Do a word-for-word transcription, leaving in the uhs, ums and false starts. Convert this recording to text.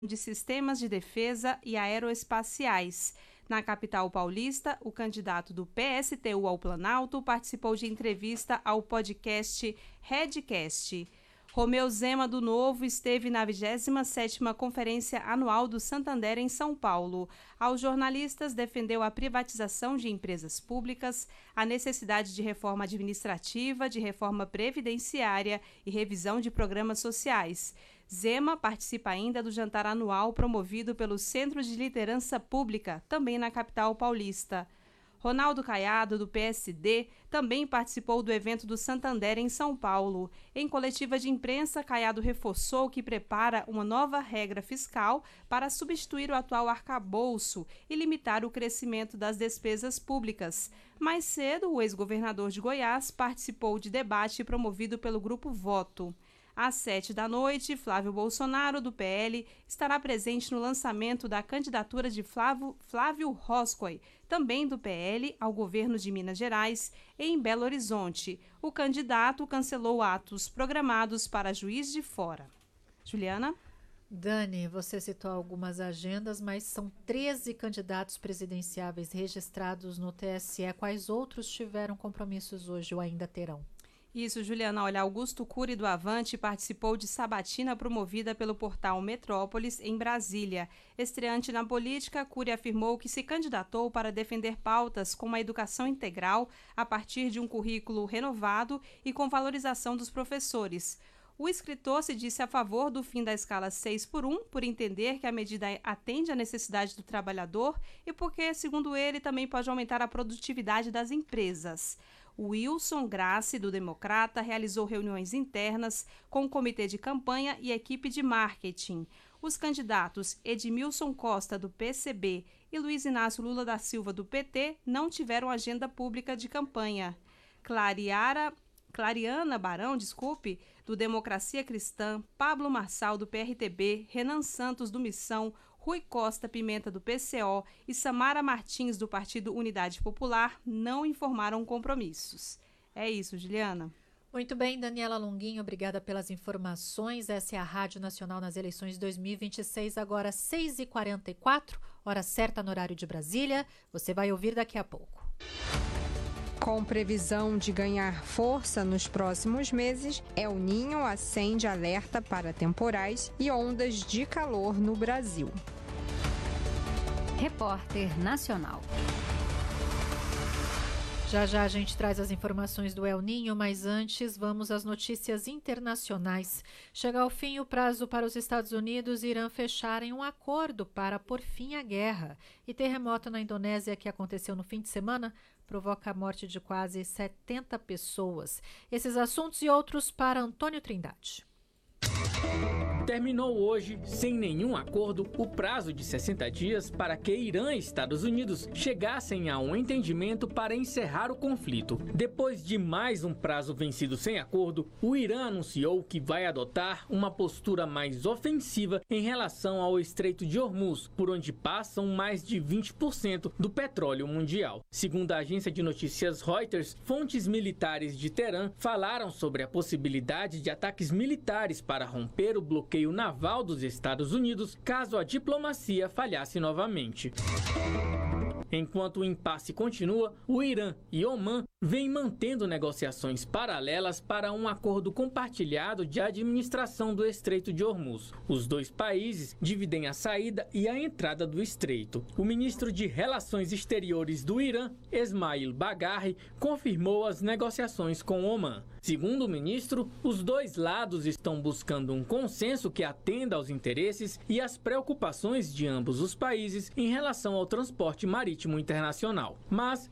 de sistemas de defesa e aeroespaciais. Na capital paulista, o candidato do P S T U ao Planalto participou de entrevista ao podcast Redcast. Romeu Zema, do Novo, esteve na vigésima sétima Conferência Anual do Santander em São Paulo. Aos jornalistas, defendeu a privatização de empresas públicas, a necessidade de reforma administrativa, de reforma previdenciária e revisão de programas sociais. Zema participa ainda do jantar anual promovido pelo Centro de Liderança Pública, também na capital paulista. Ronaldo Caiado, do P S D, também participou do evento do Santander em São Paulo. Em coletiva de imprensa, Caiado reforçou que prepara uma nova regra fiscal para substituir o atual arcabouço e limitar o crescimento das despesas públicas. Mais cedo, o ex-governador de Goiás participou de debate promovido pelo Grupo Voto. Às sete da noite, Flávio Bolsonaro, do P L, estará presente no lançamento da candidatura de Flávio, Flávio Roscoe, também do P L, ao governo de Minas Gerais, em Belo Horizonte. O candidato cancelou atos programados para Juiz de Fora. Juliana? Dani, você citou algumas agendas, mas são treze candidatos presidenciáveis registrados no T S E. Quais outros tiveram compromissos hoje ou ainda terão? Isso, Juliana. Olha, Augusto Cury, do Avante, participou de sabatina promovida pelo portal Metrópolis, em Brasília. Estreante na política, Cury afirmou que se candidatou para defender pautas como a educação integral a partir de um currículo renovado e com valorização dos professores. O escritor se disse a favor do fim da escala seis por um, por entender que a medida atende à necessidade do trabalhador e porque, segundo ele, também pode aumentar a produtividade das empresas. Wilson Grassi, do Democrata, realizou reuniões internas com o comitê de campanha e equipe de marketing. Os candidatos Edmilson Costa, do P C B, e Luiz Inácio Lula da Silva, do P T, não tiveram agenda pública de campanha. Clariara... Clariana Barão, desculpe, do Democracia Cristã, Pablo Marçal, do P R T B, Renan Santos, do Missão, Rui Costa Pimenta, do P C O e Samara Martins, do Partido Unidade Popular, não informaram compromissos. É isso, Juliana. Muito bem, Daniela Longuinho, obrigada pelas informações. Essa é a Rádio Nacional nas eleições dois mil e vinte e seis, agora seis e quarenta e quatro, hora certa no horário de Brasília. Você vai ouvir daqui a pouco. Com previsão de ganhar força nos próximos meses, El Niño acende alerta para temporais e ondas de calor no Brasil. Repórter Nacional. Já já a gente traz as informações do El Niño, mas antes vamos às notícias internacionais. Chega ao fim o prazo para os Estados Unidos e Irã fecharem um acordo para pôr fim à guerra. E terremoto na Indonésia, que aconteceu no fim de semana, provoca a morte de quase setenta pessoas. Esses assuntos e outros para Antônio Trindade. Terminou hoje, sem nenhum acordo, o prazo de sessenta dias para que Irã e Estados Unidos chegassem a um entendimento para encerrar o conflito. Depois de mais um prazo vencido sem acordo, o Irã anunciou que vai adotar uma postura mais ofensiva em relação ao Estreito de Hormuz, por onde passam mais de vinte por cento do petróleo mundial. Segundo a agência de notícias Reuters, fontes militares de Teherã falaram sobre a possibilidade de ataques militares para romper o bloqueio naval dos Estados Unidos caso a diplomacia falhasse novamente. Enquanto o impasse continua, o Irã e Omã vêm mantendo negociações paralelas para um acordo compartilhado de administração do Estreito de Hormuz. Os dois países dividem a saída e a entrada do estreito. O ministro de Relações Exteriores do Irã, Esmail Baghaei, confirmou as negociações com Omã. Segundo o ministro, os dois lados estão buscando um consenso que atenda aos interesses e às preocupações de ambos os países em relação ao transporte marítimo internacional. Mas